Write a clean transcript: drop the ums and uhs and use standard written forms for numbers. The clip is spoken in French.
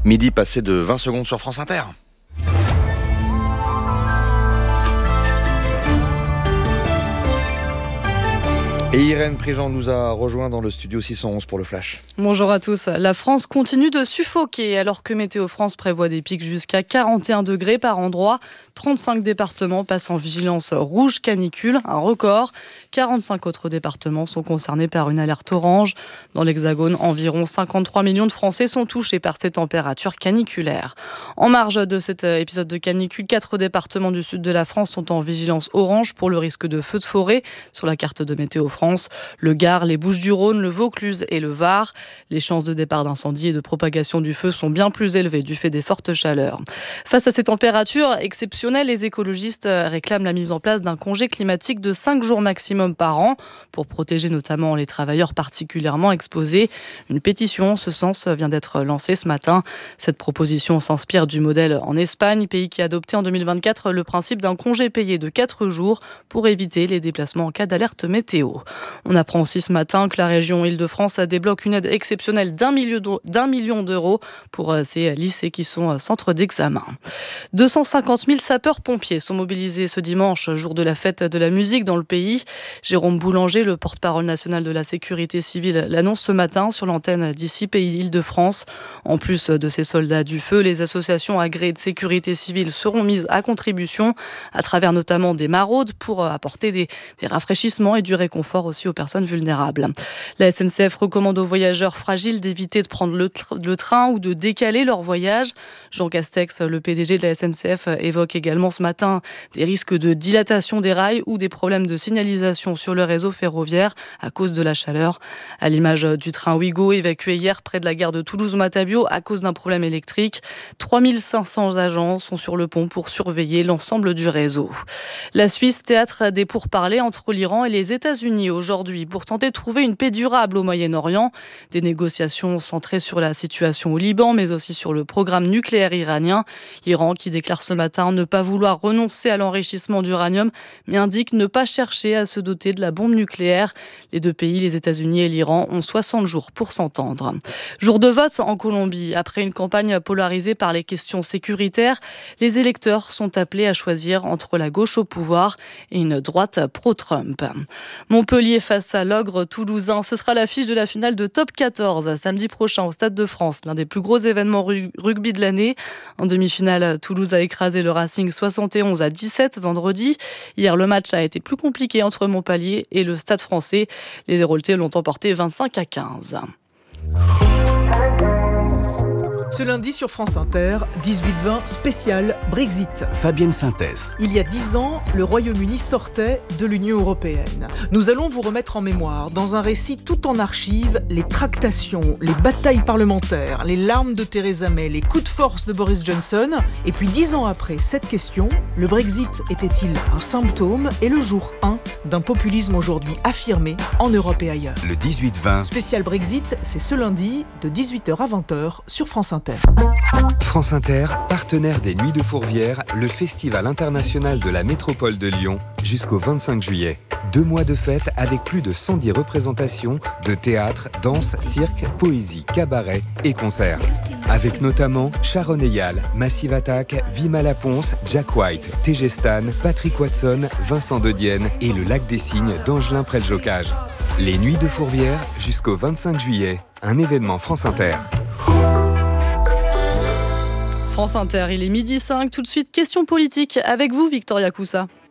Midi passé de 20 secondes sur France Inter. Et Irène Prigent nous a rejoint dans le studio 611 pour le Flash. Bonjour à tous. La France continue de suffoquer alors que Météo France prévoit des pics jusqu'à 41 degrés par endroit. 35 départements passent en vigilance rouge canicule, un record. 45 autres départements sont concernés par une alerte orange. Dans l'Hexagone, environ 53 millions de Français sont touchés par ces températures caniculaires. En marge de cet épisode de canicule, 4 départements du sud de la France sont en vigilance orange pour le risque de feux de forêt sur la carte de Météo France. Le Gard, les Bouches-du-Rhône, le Vaucluse et le Var. Les chances de départ d'incendie et de propagation du feu sont bien plus élevées du fait des fortes chaleurs. Face à ces températures exceptionnelles, les écologistes réclament la mise en place d'un congé climatique de 5 jours maximum par an pour protéger notamment les travailleurs particulièrement exposés. Une pétition en ce sens vient d'être lancée ce matin. Cette proposition s'inspire du modèle en Espagne, pays qui a adopté en 2024 le principe d'un congé payé de 4 jours pour éviter les déplacements en cas d'alerte météo. On apprend aussi ce matin que la région Île-de-France débloque une aide exceptionnelle d'1 million d'euros pour ces lycées qui sont centres d'examen. 250 000 sapeurs-pompiers sont mobilisés ce dimanche, jour de la fête de la musique dans le pays. Jérôme Boulanger, le porte-parole national de la sécurité civile, l'annonce ce matin sur l'antenne d'ici Pays Île-de-France. En plus de ces soldats du feu, les associations agréées de sécurité civile seront mises à contribution à travers notamment des maraudes pour apporter des rafraîchissements et du réconfort aussi aux personnes vulnérables. La SNCF recommande aux voyageurs fragiles d'éviter de prendre le train ou de décaler leur voyage. Jean Castex, le PDG de la SNCF, évoque également ce matin des risques de dilatation des rails ou des problèmes de signalisation sur le réseau ferroviaire à cause de la chaleur. À l'image du train Ouigo évacué hier près de la gare de Toulouse-Matabiau à cause d'un problème électrique. 3500 agents sont sur le pont pour surveiller l'ensemble du réseau. La Suisse, théâtre des pourparlers entre l'Iran et les États-Unis aujourd'hui pour tenter de trouver une paix durable au Moyen-Orient. Des négociations centrées sur la situation au Liban, mais aussi sur le programme nucléaire iranien. L'Iran qui déclare ce matin ne pas vouloir renoncer à l'enrichissement d'uranium, mais indique ne pas chercher à se doter de la bombe nucléaire. Les deux pays, les États-Unis et l'Iran, ont 60 jours pour s'entendre. Jour de vote en Colombie. Après une campagne polarisée par les questions sécuritaires, les électeurs sont appelés à choisir entre la gauche au pouvoir et une droite pro-Trump. Montpellier face à l'Ogre toulousain, ce sera l'affiche de la finale de Top 14 samedi prochain au Stade de France, l'un des plus gros événements rugby de l'année. En demi-finale, Toulouse a écrasé le Racing 71-17 vendredi. Hier, le match a été plus compliqué entre Montpellier et le Stade français. Les Héroltais l'ont emporté 25-15. Ce lundi sur France Inter, 18-20 spécial Brexit. Fabienne Synthèse. Il y a 10 ans, le Royaume-Uni sortait de l'Union européenne. Nous allons vous remettre en mémoire, dans un récit tout en archives, les tractations, les batailles parlementaires, les larmes de Theresa May, les coups de force de Boris Johnson. Et puis 10 ans après cette question, le Brexit était-il un symptôme et le jour 1 d'un populisme aujourd'hui affirmé en Europe et ailleurs. Le 18-20. Spécial Brexit, c'est ce lundi de 18h à 20h sur France Inter. France Inter, partenaire des Nuits de Fourvière, le festival international de la métropole de Lyon, jusqu'au 25 juillet. 2 mois de fête avec plus de 110 représentations de théâtre, danse, cirque, poésie, cabaret et concerts. Avec notamment Sharon Eyal, Massive Attack, Vima Laponce, Jack White, TG Stan, Patrick Watson, Vincent De Dienne et le Lac des Cygnes d'Angelin Près-le-Jocage. Les Nuits de Fourvière jusqu'au 25 juillet, un événement France Inter. France Inter, il est 12h05. Tout de suite, question politique avec vous, Victoria Coussa.